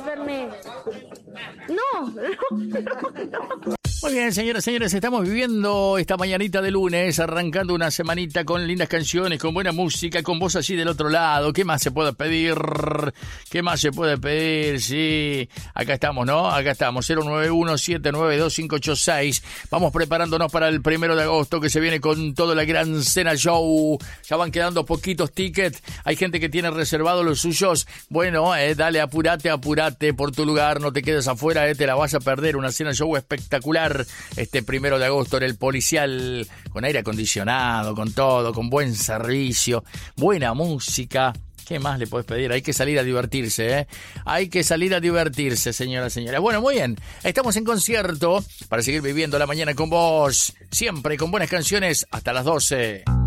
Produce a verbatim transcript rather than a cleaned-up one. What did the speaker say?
enfermé. No, no, no. Muy bien, señoras y señores, estamos viviendo esta mañanita de lunes, arrancando una semanita con lindas canciones, con buena música, con voz así del otro lado. ¿Qué más se puede pedir? ¿Qué más se puede pedir? Sí, acá estamos, ¿no? Acá estamos, cero nueve uno, siete nueve dos, cinco ocho seis. Vamos preparándonos para el primero de agosto, que se viene con todo la gran cena show. Ya van quedando poquitos tickets. Hay gente que tiene reservado los suyos. Bueno, eh, dale, apurate, apurate por tu lugar. No te quedes afuera, eh, te la vas a perder. Una cena show espectacular este primero de agosto en el Policial, con aire acondicionado, con todo, con buen servicio, buena música. ¿Qué más le podés pedir? Hay que salir a divertirse, ¿eh? Hay que salir a divertirse, señoras y señores. Bueno, muy bien. Estamos en concierto para seguir viviendo la mañana con vos. Siempre con buenas canciones hasta las doce.